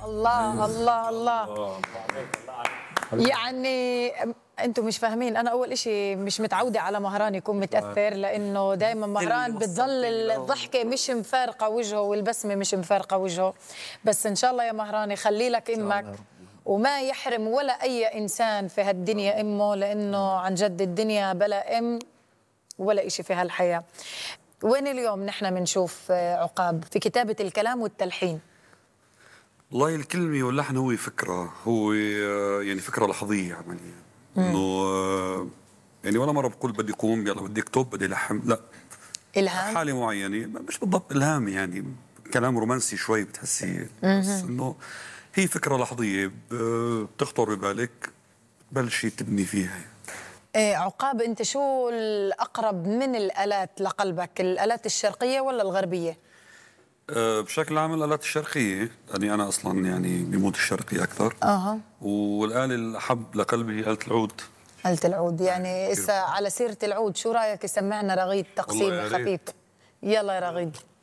الله الله الله. يعني انتم مش فاهمين، انا اول اشي مش متعوده على مهران يكون متاثر، لانه دائما مهران بتضل الضحكه مش مفارقه وجهه والبسمه مش مفارقه وجهه. بس ان شاء الله يا مهران يخلي لك امك وما يحرم ولا اي انسان في هالدنيا امه، لانه عن جد الدنيا بلا ام ولا اشي في هالحياه. وين اليوم نحن بنشوف عقاب في كتابه الكلام والتلحين؟ والله الكلمة واللحن هو فكرة، هو يعني فكرة لحظية عمليا. انه يعني ولا مرة بقول بدي اقوم يلا بدي اكتب بدي الحم، لا. الهام؟ حالة معينة مش بالضبط الهام، يعني كلام رومانسي شوي بتحسي، بس انه هي فكرة لحظية بتخطر ببالك بلشي تبني فيها. عقاب، انت شو الاقرب من الالات لقلبك، الالات الشرقية ولا الغربية؟ بشكل عام الآلات الشرقية، يعني أنا أصلا يعني بموت الشرقي أكثر. والآلة الأحب لقلبي هي آلة العود. آلة العود، يعني على سيرة العود، شو رأيك يسمعنا رغيد تقسيم خفيف؟ يلا يا رغيد.